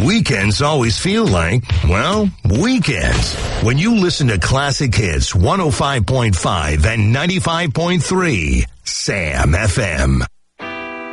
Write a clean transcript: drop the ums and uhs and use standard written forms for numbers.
weekends always feel like, well, weekends. When you listen to Classic Hits 105.5 and 95.3, Sam FM.